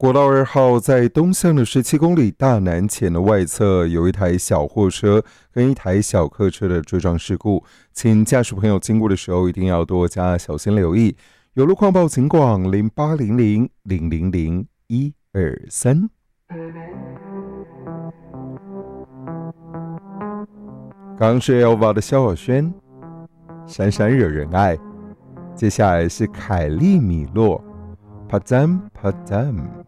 国道2号在东向的17公里大南前的外侧，有一台小货车跟一台小客车的追撞事故，请驾驶朋友经过的时候一定要多加小心留意。有路况报警广0800000123。刚是 Elva 的萧亚轩，闪闪惹人爱。接下来是凯利米洛，Padam Padam。